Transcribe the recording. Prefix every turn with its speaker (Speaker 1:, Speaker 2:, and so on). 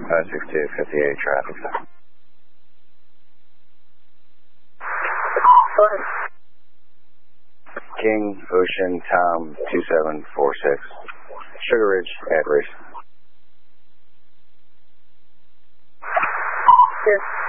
Speaker 1: 6258 traffic. King, Ocean, Tom, 2746. Sugar Ridge at race.
Speaker 2: Yes.